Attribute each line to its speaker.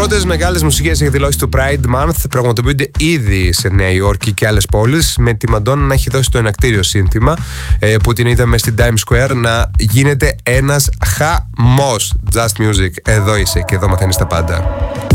Speaker 1: Πρώτες μεγάλες μουσικές εκδηλώσεις του Pride Month πραγματοποιούνται ήδη σε Νέα Υόρκη και άλλες πόλεις, με τη Μαντόνα να έχει δώσει το ενακτήριο σύνθημα που την είδαμε στην Times Square να γίνεται ένας χαμός. Just Music, εδώ είσαι και εδώ μαθαίνεις τα πάντα.